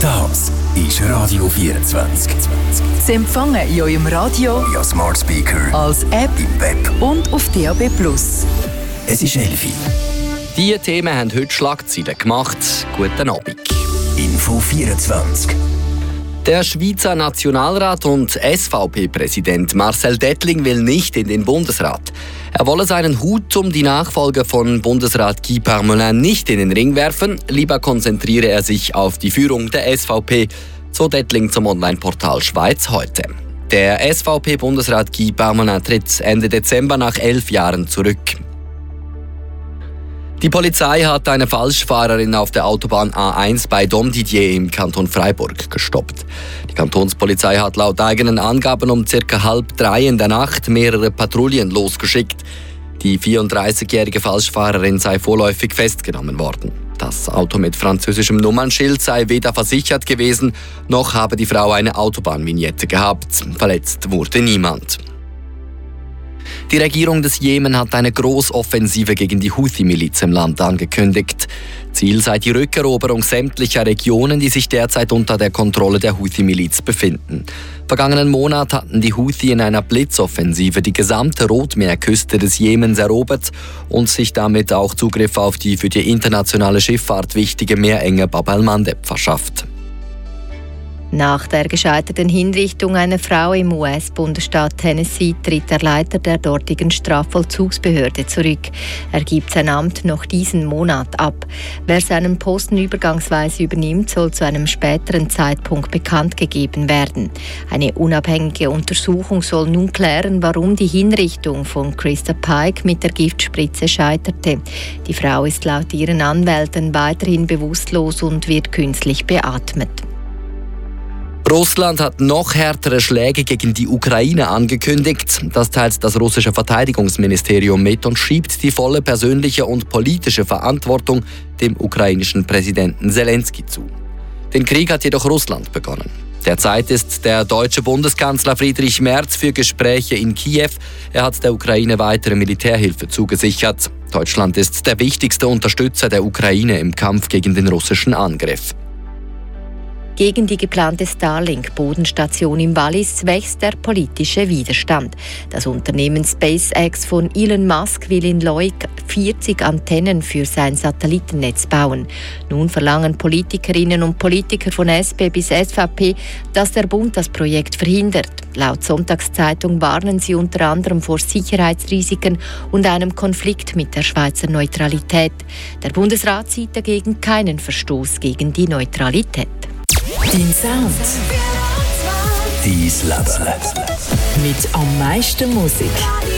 Das ist Radio 24. Sie empfangen in eurem Radio, via Smart Speaker, als App im Web und auf DAB+. Es ist 11 Uhr. Diese Themen haben heute Schlagzeilen gemacht. Guten Abend. Info 24. Der Schweizer Nationalrat und SVP-Präsident Marcel Dettling will nicht in den Bundesrat. Er wolle seinen Hut um die Nachfolge von Bundesrat Guy Parmelin nicht in den Ring werfen. Lieber konzentriere er sich auf die Führung der SVP, so Dettling zum Online-Portal Schweiz heute. Der SVP-Bundesrat Guy Parmelin tritt Ende Dezember nach 11 Jahren zurück. Die Polizei hat eine Falschfahrerin auf der Autobahn A1 bei Domdidier im Kanton Freiburg gestoppt. Die Kantonspolizei hat laut eigenen Angaben um ca. 2:30 in der Nacht mehrere Patrouillen losgeschickt. Die 34-jährige Falschfahrerin sei vorläufig festgenommen worden. Das Auto mit französischem Nummernschild sei weder versichert gewesen, noch habe die Frau eine Autobahnvignette gehabt. Verletzt wurde niemand. Die Regierung des Jemen hat eine Großoffensive gegen die Houthi-Miliz im Land angekündigt. Ziel sei die Rückeroberung sämtlicher Regionen, die sich derzeit unter der Kontrolle der Houthi-Miliz befinden. Vergangenen Monat hatten die Houthi in einer Blitzoffensive die gesamte Rotmeerküste des Jemens erobert und sich damit auch Zugriff auf die für die internationale Schifffahrt wichtige Meerenge Bab el-Mandeb verschafft. Nach der gescheiterten Hinrichtung einer Frau im US-Bundesstaat Tennessee tritt der Leiter der dortigen Strafvollzugsbehörde zurück. Er gibt sein Amt noch diesen Monat ab. Wer seinen Posten übergangsweise übernimmt, soll zu einem späteren Zeitpunkt bekannt gegeben werden. Eine unabhängige Untersuchung soll nun klären, warum die Hinrichtung von Krista Pike mit der Giftspritze scheiterte. Die Frau ist laut ihren Anwälten weiterhin bewusstlos und wird künstlich beatmet. Russland hat noch härtere Schläge gegen die Ukraine angekündigt. Das teilt das russische Verteidigungsministerium mit und schiebt die volle persönliche und politische Verantwortung dem ukrainischen Präsidenten Zelensky zu. Den Krieg hat jedoch Russland begonnen. Derzeit ist der deutsche Bundeskanzler Friedrich Merz für Gespräche in Kiew. Er hat der Ukraine weitere Militärhilfe zugesichert. Deutschland ist der wichtigste Unterstützer der Ukraine im Kampf gegen den russischen Angriff. Gegen die geplante Starlink-Bodenstation im Wallis wächst der politische Widerstand. Das Unternehmen SpaceX von Elon Musk will in Leuk 40 Antennen für sein Satellitennetz bauen. Nun verlangen Politikerinnen und Politiker von SP bis SVP, dass der Bund das Projekt verhindert. Laut Sonntagszeitung warnen sie unter anderem vor Sicherheitsrisiken und einem Konflikt mit der Schweizer Neutralität. Der Bundesrat sieht dagegen keinen Verstoß gegen die Neutralität. Dein Sound. Dein Leben. Mit am meisten Musik.